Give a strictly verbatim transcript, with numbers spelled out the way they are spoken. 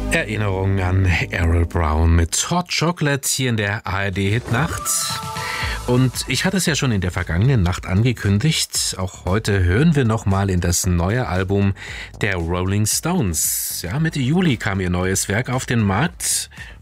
Erinnerung an Errol Brown mit Hot Chocolate hier in der A R D-Hitnacht. Und ich hatte es ja schon in der vergangenen Nacht angekündigt, auch heute hören wir nochmal in das neue Album der Rolling Stones. Ja, Mitte Juli kam ihr neues Werk auf den Markt.